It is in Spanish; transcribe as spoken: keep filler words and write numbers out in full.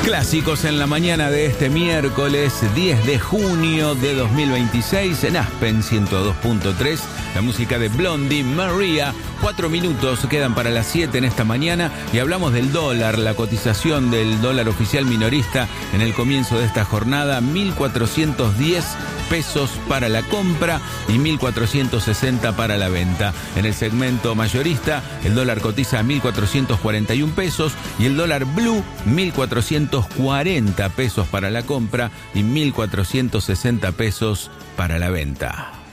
Clásicos en la mañana de este miércoles diez de junio de dos mil veintiséis en Aspen ciento dos punto tres. La música de Blondie, Maria. Cuatro minutos quedan para las siete en esta mañana y hablamos del dólar, la cotización del dólar oficial minorista en el comienzo de esta jornada, mil cuatrocientos diez pesos para la compra y mil cuatrocientos sesenta para la venta. En el segmento mayorista, el dólar cotiza a mil cuatrocientos cuarenta y un pesos y el dólar blue, mil cuatrocientos cuarenta pesos para la compra y mil cuatrocientos sesenta pesos para la venta.